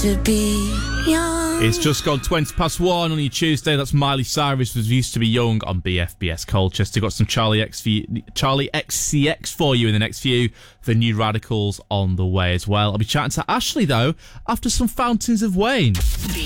To be young. It's just gone 20 past 1 on your Tuesday. That's Miley Cyrus with Used to Be Young on BFBS Colchester. Got some Charlie XCX for you in the next few. The New Radicals on the way as well. I'll be chatting to Ashley, though, after some Fountains of Wayne.